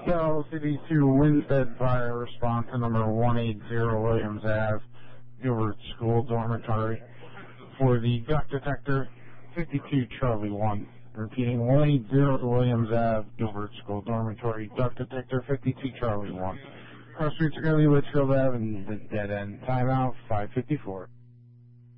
LCD2 Winstead Fire, response to number 180 Williams Ave, Gilbert School Dormitory. For the duct detector, 52 Charlie 1. Repeating, 180 Williams Ave, Gilbert School Dormitory, duct detector, 52 Charlie 1. Cross streets Early Litchfield Ave and the dead end. Timeout, 5:54.